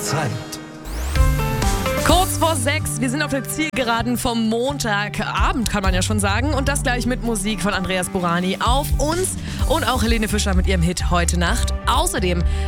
Zeit. Kurz vor 6, wir sind auf der Zielgeraden vom Montagabend, kann man ja schon sagen. Und das gleich mit Musik von Andreas Burani auf uns und auch Helene Fischer mit ihrem Hit Heute Nacht. Außerdem